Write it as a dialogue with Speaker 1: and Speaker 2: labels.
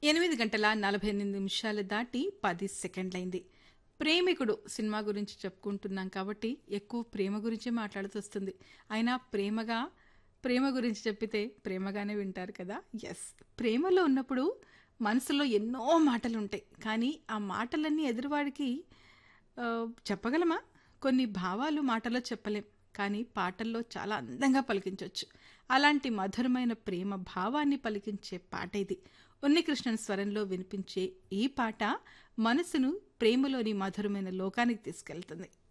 Speaker 1: 8:48 దాటి 10 సెకండ్లయింది. ప్రేమికుడు సినిమా గురించి చెప్పుకుంటున్నాం కాబట్టి ఎక్కువ ప్రేమ గురించే మాట్లాడుతొస్తుంది. అయినా ప్రేమ గురించి చెప్పితే ప్రేమగానే వింటారు కదా! యెస్. ప్రేమలో ఉన్నప్పుడు మనసులో ఎన్నో మాటలుంటాయి. కానీ ఆ మాటలన్నీ ఎదురువాడికి చెప్పగలమా? కొన్ని భావాలు మాటలో చెప్పలేం. కానీ పాటల్లో చాలా అందంగా పలికించొచ్చు. అలాంటి మధురమైన ప్రేమ భావాన్ని పలికించే పాట ఇది. ఉన్నికృష్ణన్ స్వరంలో వినిపించే ఈ పాట మనసును ప్రేమలోని మధురమైన లోకానికి తీసుకెళ్తుంది.